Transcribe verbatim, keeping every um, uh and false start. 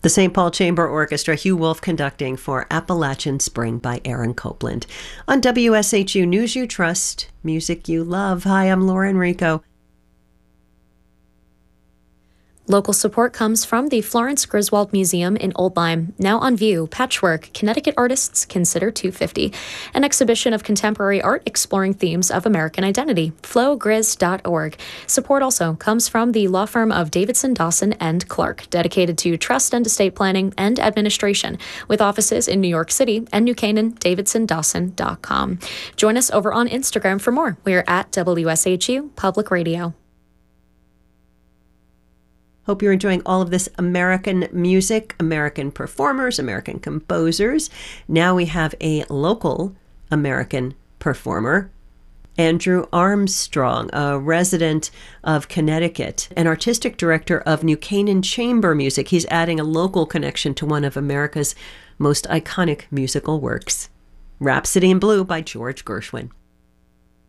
The Saint Paul Chamber Orchestra, Hugh Wolf conducting for Appalachian Spring by Aaron Copland. On W S H U News You Trust, music you love. Hi, I'm Laura Enrico. Local support comes from the Florence Griswold Museum in Old Lyme. Now on view, Patchwork, Connecticut Artists Consider two fifty. An exhibition of contemporary art exploring themes of American identity. flow grizz dot org. Support also comes from the law firm of Davidson, Dawson, and Clark, dedicated to trust and estate planning and administration, with offices in New York City and New Canaan, davidson dawson dot com. Join us over on Instagram for more. We're at W S H U Public Radio. Hope you're enjoying all of this American music, American performers, American composers. Now we have a local American performer, Andrew Armstrong, a resident of Connecticut, an artistic director of New Canaan Chamber Music. He's adding a local connection to one of America's most iconic musical works, Rhapsody in Blue by George Gershwin.